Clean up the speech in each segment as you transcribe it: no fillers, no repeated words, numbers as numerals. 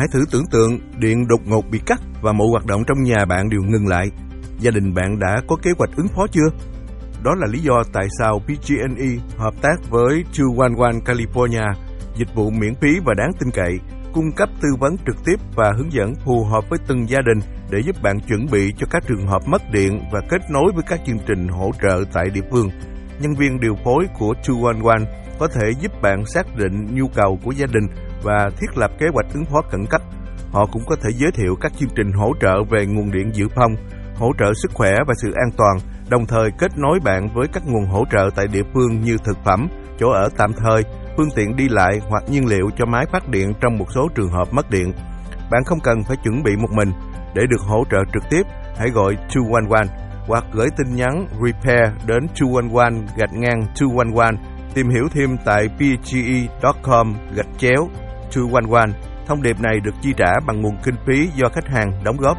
Hãy thử tưởng tượng điện đột ngột bị cắt và mọi hoạt động trong nhà bạn đều ngừng lại. Gia đình bạn đã có kế hoạch ứng phó chưa? Đó là lý do tại sao PG&E hợp tác với 211 California, dịch vụ miễn phí và đáng tin cậy, cung cấp tư vấn trực tiếp và hướng dẫn phù hợp với từng gia đình để giúp bạn chuẩn bị cho các trường hợp mất điện và kết nối với các chương trình hỗ trợ tại địa phương. Nhân viên điều phối của 211 có thể giúp bạn xác định nhu cầu của gia đình và thiết lập kế hoạch ứng phó khẩn cấp. Họ cũng có thể giới thiệu các chương trình hỗ trợ về nguồn điện dự phòng, hỗ trợ sức khỏe và sự an toàn, đồng thời kết nối bạn với các nguồn hỗ trợ tại địa phương như thực phẩm, chỗ ở tạm thời, phương tiện đi lại hoặc nhiên liệu cho máy phát điện trong một số trường hợp mất điện. Bạn không cần phải chuẩn bị một mình. Để được hỗ trợ trực tiếp, hãy gọi 211 hoặc gửi tin nhắn repair đến 211-211. Tìm hiểu thêm tại pge.com/211. Thông điệp này được chi trả bằng nguồn kinh phí do khách hàng đóng góp.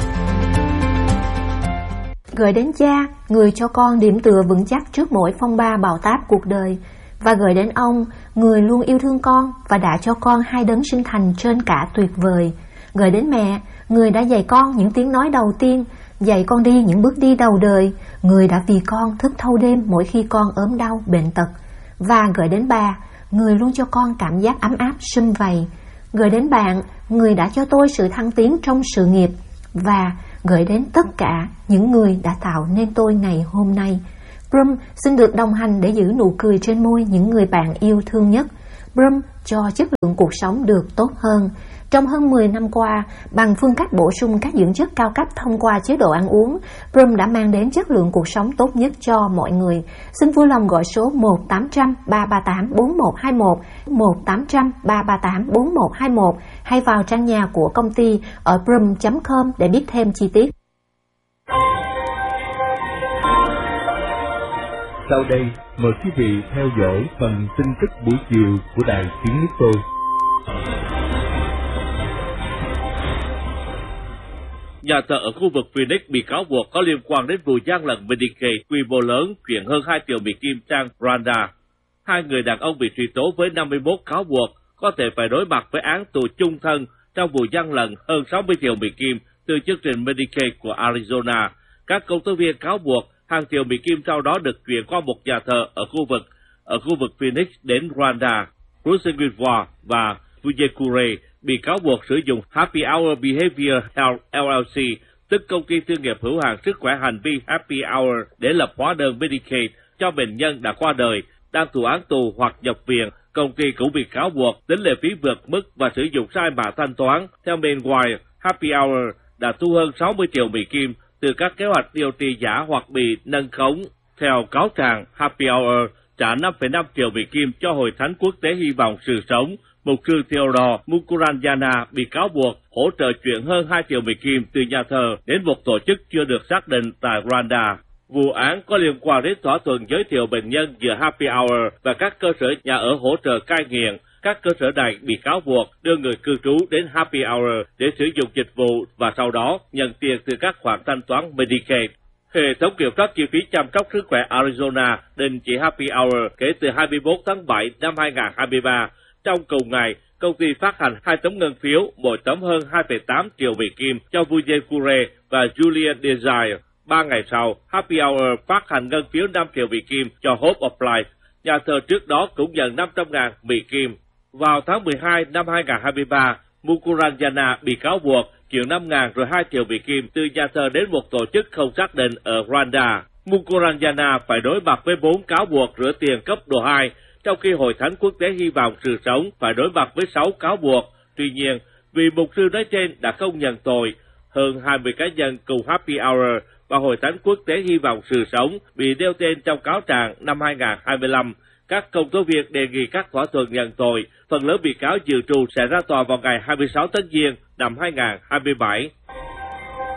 Gửi đến cha, người cho con điểm tựa vững chắc trước mỗi phong ba bão táp cuộc đời. Và gửi đến ông, người luôn yêu thương con và đã cho con hai đấng sinh thành trên cả tuyệt vời. Gửi đến mẹ, người đã dạy con những tiếng nói đầu tiên, dạy con đi những bước đi đầu đời, người đã vì con thức thâu đêm mỗi khi con ốm đau, bệnh tật. Và gửi đến bà, người luôn cho con cảm giác ấm áp, sum vầy. Gửi đến bạn, người đã cho tôi sự thăng tiến trong sự nghiệp. Và gửi đến tất cả những người đã tạo nên tôi ngày hôm nay. Brum xin được đồng hành để giữ nụ cười trên môi những người bạn yêu thương nhất. Brum cho chất lượng cuộc sống được tốt hơn. Trong hơn 10 năm qua, bằng phương cách bổ sung các dưỡng chất cao cấp thông qua chế độ ăn uống, Brum đã mang đến chất lượng cuộc sống tốt nhất cho mọi người. Xin vui lòng gọi số 1-800-338-4121, 1-800-338-4121 hay vào trang nhà của công ty ở brum.com để biết thêm chi tiết. Sau đây, mời quý vị theo dõi phần tin tức buổi chiều của Đài Tiếng Nước Tôi. Nhà thờ ở khu vực Phoenix bị cáo buộc có liên quan đến vụ gian lận Medicaid quy mô lớn chuyển hơn 2 triệu Mỹ Kim sang Rwanda. Hai người đàn ông bị truy tố với 51 cáo buộc có thể phải đối mặt với án tù chung thân trong vụ gian lận hơn 60 triệu Mỹ Kim từ chương trình Medicaid của Arizona. Các công tố viên cáo buộc hàng triệu Mỹ Kim sau đó được chuyển qua một nhà thờ ở khu vực Phoenix đến Rwanda. Bruce Guilfoyle và Vujekure bị cáo buộc sử dụng Happy Hour Behavior Health LLC, tức công ty thương nghiệp hữu hạn sức khỏe hành vi Happy Hour, để lập hóa đơn Medicaid cho bệnh nhân đã qua đời, đang thụ án tù hoặc nhập viện. Công ty cũng bị cáo buộc tính lệ phí vượt mức và sử dụng sai mã thanh toán. Theo Meanwhile, Happy Hour đã thu hơn 60 triệu Mỹ Kim từ các kế hoạch điều trị giả hoặc bị nâng khống. Theo cáo trạng, Happy Hour trả 5,5 triệu Mỹ Kim cho Hội Thánh Quốc tế Hy vọng Sự Sống. Mục sư Theodore Mukurandjana bị cáo buộc hỗ trợ chuyển hơn 2 triệu Mỹ Kim từ nhà thờ đến một tổ chức chưa được xác định tại Rwanda. Vụ án có liên quan đến thỏa thuận giới thiệu bệnh nhân giữa Happy Hour và các cơ sở nhà ở hỗ trợ cai nghiện. Các cơ sở này bị cáo buộc đưa người cư trú đến Happy Hour để sử dụng dịch vụ và sau đó nhận tiền từ các khoản thanh toán Medicaid. Hệ thống kiểm soát chi phí chăm sóc sức khỏe Arizona đình chỉ Happy Hour kể từ 21 tháng 7 năm 2023. Trong cùng ngày, công ty phát hành 2 tấm ngân phiếu, mỗi tấm hơn 2,8 triệu Mỹ Kim cho Vujekure và Julian Desire. 3 ngày sau, Happy Hour phát hành ngân phiếu 5 triệu Mỹ Kim cho Hope of Life. Nhà thờ trước đó cũng nhận 500.000 Mỹ Kim. Vào tháng 12 năm 2023, Mukurandjana bị cáo buộc chuyển 5.000 rồi 2 triệu Mỹ Kim từ nhà thờ đến một tổ chức không xác định ở Rwanda. Mukurandjana phải đối mặt với 4 cáo buộc rửa tiền cấp độ 2, trong khi Hội Thánh Quốc tế Hy vọng Sự Sống phải đối mặt với 6 cáo buộc. Tuy nhiên, vì mục sư nói trên đã không nhận tội, hơn 20 cá nhân cùng Happy Hour và Hội Thánh Quốc tế Hy vọng Sự Sống bị nêu tên trong cáo trạng năm 2025. Các công tố viên đề nghị các thỏa thuận nhận tội. Phần lớn bị cáo dự trù sẽ ra tòa vào ngày 26 tháng Giêng năm 2027.